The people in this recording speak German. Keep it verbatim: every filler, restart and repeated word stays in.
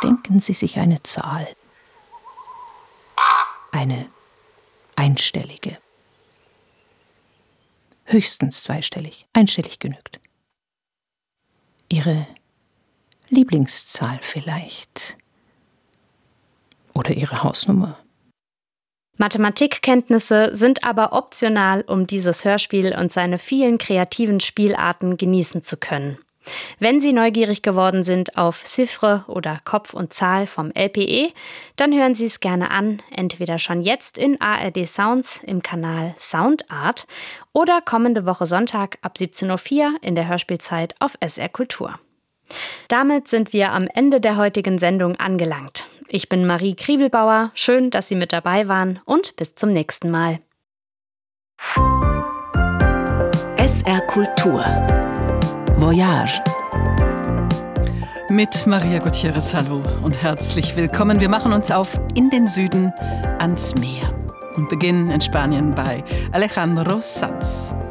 Denken Sie sich eine Zahl. Eine einstellige. Höchstens zweistellig. Einstellig genügt. Ihre Lieblingszahl vielleicht. Oder Ihre Hausnummer. Mathematikkenntnisse sind aber optional, um dieses Hörspiel und seine vielen kreativen Spielarten genießen zu können. Wenn Sie neugierig geworden sind auf Chiffre oder Kopf und Zahl vom L P E, dann hören Sie es gerne an, entweder schon jetzt in A R D Sounds im Kanal Soundart oder kommende Woche Sonntag ab siebzehn Uhr vier in der Hörspielzeit auf S R Kultur. Damit sind wir am Ende der heutigen Sendung angelangt. Ich bin Marie Kriebelbauer, schön, dass Sie mit dabei waren und bis zum nächsten Mal. S R Kultur Voyage mit Maria Gutierrez, hallo und herzlich willkommen. Wir machen uns auf in den Süden ans Meer und beginnen in Spanien bei Alejandro Sanz.